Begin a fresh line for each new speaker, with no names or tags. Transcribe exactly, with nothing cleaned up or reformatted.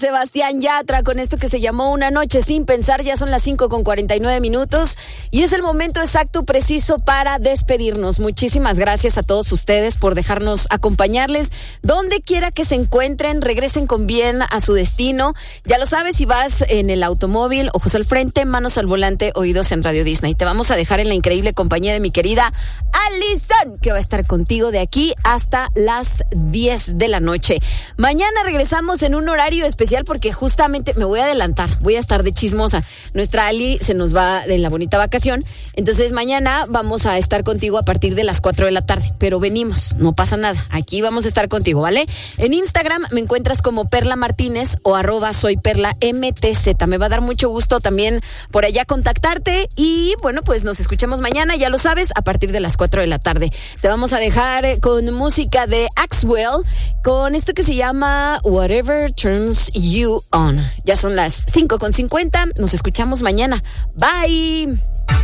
Sebastián Yatra con esto que se llamó Una Noche Sin Pensar. Ya son las cinco con cuarenta y nueve minutos y es el momento exacto, preciso para despedirnos. Muchísimas gracias a todos ustedes por dejarnos acompañarles donde quiera que se encuentren. Regresen con bien a su destino. Ya lo sabes, si vas en el automóvil, ojos al frente, manos al volante, oídos en Radio Disney. Te vamos a dejar en la increíble compañía de mi querida Alison, que va a estar contigo de aquí hasta las diez de la noche. Mañana regresamos en un horario especial porque justamente me voy a adelantar, voy a estar de chismosa. Nuestra Ali se nos va en la bonita vacación, entonces mañana vamos a estar contigo a partir de las cuatro de la tarde, pero venimos, no pasa nada, aquí vamos a estar contigo, ¿vale? En Instagram me encuentras como Perla Martínez o arroba soy Perla M T Z. Me va a dar mucho gusto también por allá contactarte y bueno, pues nos escuchamos mañana, ya lo sabes, a partir de las cuatro de la tarde. Te vamos a dejar con música de Axwell, con esto que se llama Whatever Turns You On. Ya son las cinco con cincuenta. Nos escuchamos mañana. Bye.